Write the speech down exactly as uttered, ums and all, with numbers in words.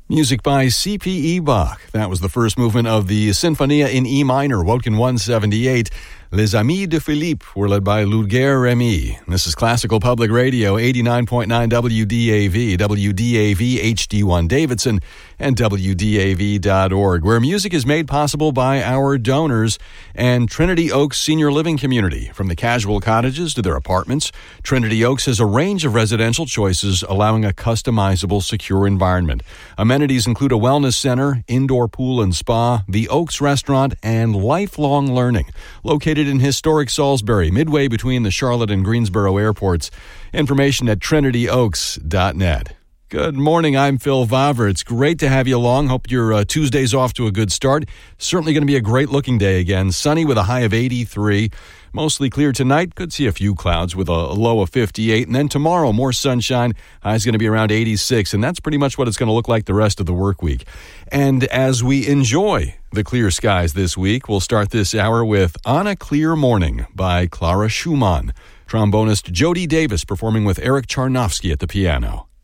Music by C P E Bach. That was the first movement of the Sinfonia in E minor, Wotan one seventy-eight. Les Amis de Philippe were led by Ludger Remy. This is Classical Public Radio, eighty-nine point nine W D A V, W D A V H D one Davidson, and W D A V dot org, where music is made possible by our donors and Trinity Oaks Senior Living Community. From the casual cottages to their apartments, Trinity Oaks has a range of residential choices, allowing a customizable, secure environment. Amenities include a wellness center, indoor pool and spa, the Oaks Restaurant, and lifelong learning. Located in historic Salisbury, midway between the Charlotte and Greensboro airports. Information at trinity oaks dot net. Good morning, I'm Phil Vavra. It's great to have you along. Hope your uh, Tuesday's off to a good start. Certainly going to be a great-looking day again. Sunny with a high of eighty-three. Mostly clear tonight. Could see a few clouds with a low of fifty-eight. And then tomorrow, more sunshine. High's going to be around eighty-six. And that's pretty much what it's going to look like the rest of the work week. And as we enjoy the clear skies this week, we'll start this hour with On a Clear Morning by Clara Schumann. Trombonist Jody Davis performing with Eric Charnofsky at the piano.